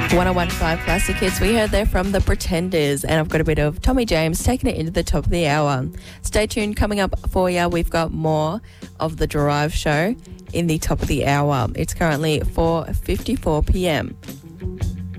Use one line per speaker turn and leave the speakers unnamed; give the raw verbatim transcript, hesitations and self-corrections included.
one oh one point five Classic Hits. We heard there from The Pretenders, and I've got a bit of Tommy James taking it into the top of the hour. Stay tuned. Coming up for you, we've got more of The Drive Show in the top of the hour. It's currently four fifty-four p m.